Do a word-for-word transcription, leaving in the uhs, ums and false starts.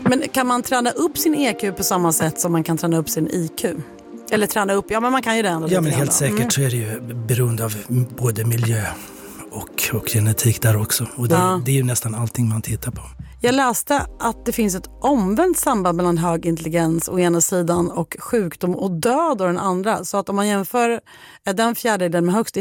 Men kan man träna upp sin E Q på samma sätt som man kan träna upp sin I Q? Eller träna upp, ja men man kan ju det ändå. Ja men helt säkert mm. så är det ju beroende av både miljö och, och genetik där också. Och det, ja. det är ju nästan allting man tittar på. Jag läste att det finns ett omvänt samband mellan hög intelligens å ena sidan och sjukdom och död å den andra. Så att om man jämför den fjärdedelen med högst